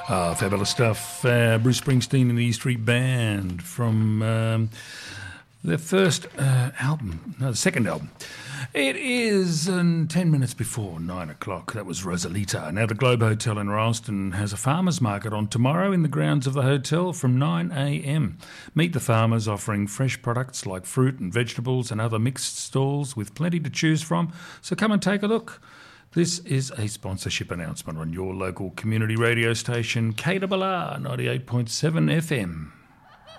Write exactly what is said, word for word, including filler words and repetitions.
Uh, fabulous stuff. Uh, Bruce Springsteen and the E Street Band from um, their first uh, album, no, the second album. It is um, ten minutes before nine o'clock. That was Rosalita. Now, the Globe Hotel in Ralston has a farmers market on tomorrow in the grounds of the hotel from nine a.m. Meet the farmers offering fresh products like fruit and vegetables and other mixed stalls with plenty to choose from. So come and take a look. This is a sponsorship announcement on your local community radio station, K R R ninety-eight point seven F M.